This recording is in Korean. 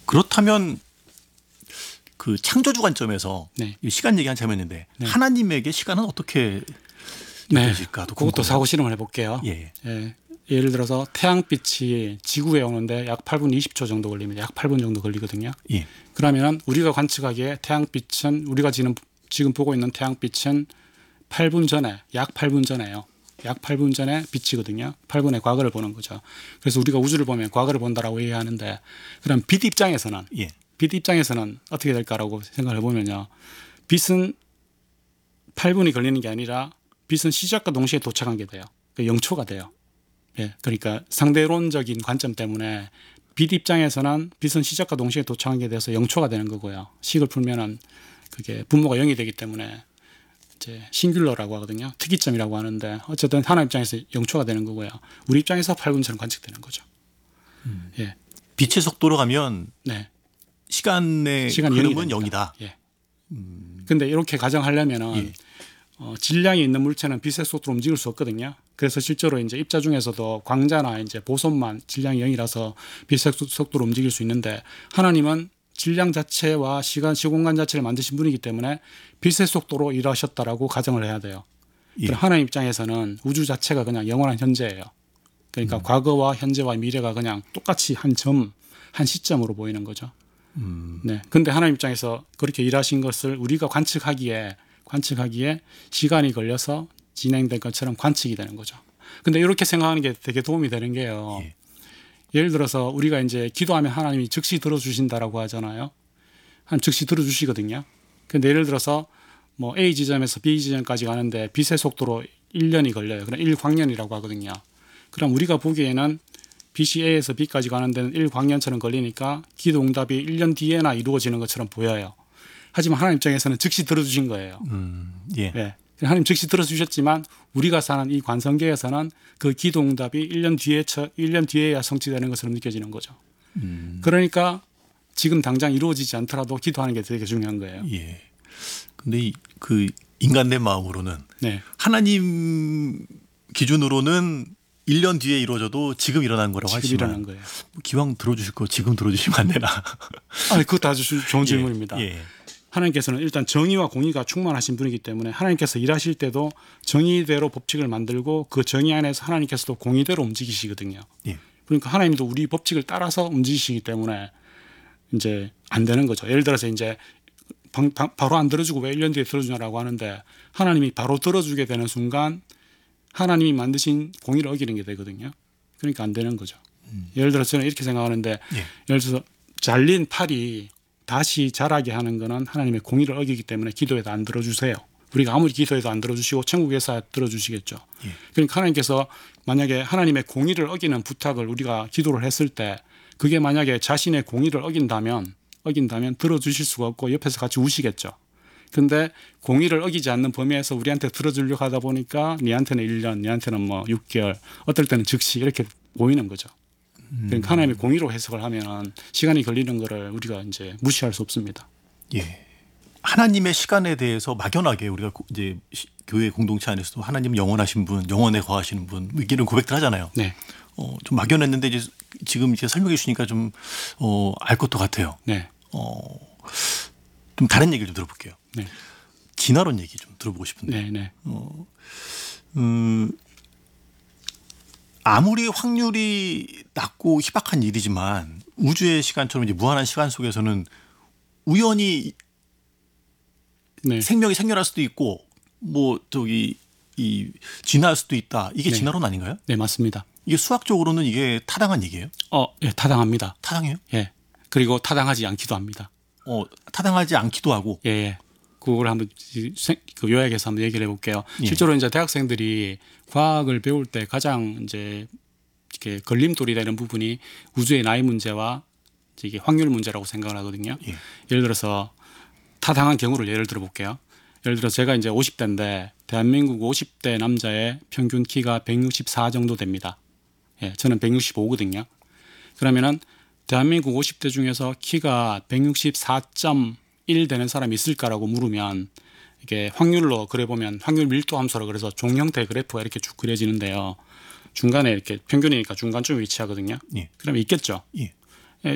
그렇다면 그 창조주 관점에서 네. 이 시간 얘기 한참 했는데 네. 하나님에게 시간은 어떻게 네. 느껴질까도 그것도 사고 실험을 해볼게요. 예. 예. 예를 들어서 태양빛이 지구에 오는데 약 8분 20초 정도 걸립니다. 약 8분 정도 걸리거든요. 예. 그러면 우리가 관측하기에 태양빛은 우리가 지금 보고 있는 태양빛은 8분 전에 약 8분 전에요. 약 8분 전에 비치거든요. 8분의 과거를 보는 거죠. 그래서 우리가 우주를 보면 과거를 본다라고 이해하는데 그럼 빛 입장에서는 예. 빛 입장에서는 어떻게 될까라고 생각을 해보면요. 빛은 8분이 걸리는 게 아니라 빛은 시작과 동시에 도착한 게 돼요. 0초가 돼요. 예, 그러니까 상대론적인 관점 때문에 빛 입장에서는 빛은 시작과 동시에 도착한 게 돼서 0초가 되는 거고요. 식을 풀면은 그게 분모가 0이 되기 때문에 이제 싱귤러라고 하거든요. 특이점이라고 하는데 어쨌든 하나 입장에서 0초가 되는 거고요. 우리 입장에서 8분처럼 관측되는 거죠. 예. 빛의 속도로 가면 네. 시간의 시간이 흐름은 0이 0이다. 예. 근데 이렇게 가정하려면은 예. 질량이 있는 물체는 빛의 속도로 움직일 수 없거든요. 그래서 실제로 이제 입자 중에서도 광자나 이제 보손만 질량이 0이라서 빛의 속도로 움직일 수 있는데 하나님은 질량 자체와 시공간 자체를 만드신 분이기 때문에 빛의 속도로 일하셨다라고 가정을 해야 돼요. 예. 하나님 입장에서는 우주 자체가 그냥 영원한 현재예요. 그러니까 과거와 현재와 미래가 그냥 똑같이 한 시점으로 보이는 거죠. 네. 근데 하나님 입장에서 그렇게 일하신 것을 우리가 관측하기에 시간이 걸려서 진행된 것처럼 관측이 되는 거죠. 근데 이렇게 생각하는 게 되게 도움이 되는 게요. 예. 예를 들어서 우리가 이제 기도하면 하나님이 즉시 들어주신다라고 하잖아요. 즉시 들어주시거든요. 근데 예를 들어서 뭐 A 지점에서 B 지점까지 가는데 빛의 속도로 1년이 걸려요. 그럼 1광년이라고 하거든요. 그럼 우리가 보기에는 빛이 A에서 B까지 가는 데는 1광년처럼 걸리니까 기도 응답이 1년 뒤에나 이루어지는 것처럼 보여요. 하지만 하나님 입장에서는 즉시 들어주신 거예요. 예. 네. 하나님 즉시 들어주셨지만 우리가 사는 이 관성계에서는 그 기도 응답이 1년 뒤에야 성취되는 것처럼 느껴지는 거죠. 그러니까 지금 당장 이루어지지 않더라도 기도하는 게 되게 중요한 거예요. 예. 근데 그 인간의 마음으로는 네. 하나님 기준으로는 1년 뒤에 이루어져도 지금 일어난 거라고 지금 하지만 일어난 거예요. 기왕 들어주실 거 지금 들어주시면 안 되나? 그것도 아주 좋은 질문입니다. 예. 하나님께서는 일단 정의와 공의가 충만하신 분이기 때문에 하나님께서 일하실 때도 정의대로 법칙을 만들고 그 정의 안에서 하나님께서도 공의대로 움직이시거든요. 예. 그러니까 하나님도 우리 법칙을 따라서 움직이시기 때문에 이제 안 되는 거죠. 예를 들어서 이제 바로 안 들어주고 왜 1년 뒤에 들어주냐라고 하는데 하나님이 바로 들어주게 되는 순간 하나님이 만드신 공의를 어기는 게 되거든요. 그러니까 안 되는 거죠. 예를 들어서 저는 이렇게 생각하는데 예를 들어서 잘린 팔이 다시 자라게 하는 거는 하나님의 공의를 어기기 때문에 기도에도 안 들어주세요. 우리가 아무리 기도해도 안 들어주시고 천국에서 들어주시겠죠. 그러니까 하나님께서 만약에 하나님의 공의를 어기는 부탁을 우리가 기도를 했을 때 그게 만약에 자신의 공의를 어긴다면 들어주실 수가 없고 옆에서 같이 우시겠죠. 근데 공의를 어기지 않는 범위에서 우리한테 들어주려고 하다 보니까 니한테는 1년, 니한테는 뭐 6개월, 어떨 때는 즉시 이렇게 보이는 거죠. 그러니까 하나님의 공의로 해석을 하면 시간이 걸리는 거를 우리가 이제 무시할 수 없습니다. 예. 하나님의 시간에 대해서 막연하게 우리가 이제 교회 공동체 안에서도 하나님 영원하신 분, 영원에 거하시는 분 이런 고백들 하잖아요. 네. 좀 막연했는데 이제 지금 이제 설명해 주시니까 좀 알 것도 같아요. 네. 좀 다른 얘기를 좀 들어볼게요. 네. 진화론 얘기 좀 들어보고 싶은데. 네. 아무리 확률이 낮고 희박한 일이지만 우주의 시간처럼 이제 무한한 시간 속에서는 우연히 네. 생명이 생겨날 수도 있고 뭐 이 진화할 수도 있다. 이게 네. 진화론 아닌가요? 네, 맞습니다. 이게 수학적으로는 이게 타당한 얘기예요? 예, 타당합니다. 타당해요? 예. 그리고 타당하지 않기도 합니다. 타당하지 않기도 하고. 예. 그걸 한번 요약해서 한번 얘기를 해볼게요. 예. 실제로 이제 대학생들이 과학을 배울 때 가장 이제 이렇게 걸림돌이 되는 부분이 우주의 나이 문제와 이게 확률 문제라고 생각을 하거든요. 예. 예를 들어서 타당한 경우를 예를 들어 볼게요. 예를 들어 제가 이제 50대인데 대한민국 50대 남자의 평균 키가 164 정도 됩니다. 예, 저는 165거든요. 그러면은 대한민국 50대 중에서 키가 164.1 되는 사람이 있을까라고 물으면 이게 확률로 그려보면 확률 밀도 함수라 그래서 종 형태의 그래프가 이렇게 쭉 그려지는데요. 중간에 이렇게 평균이니까 중간쯤 위치하거든요. 예. 그러면 있겠죠. 예.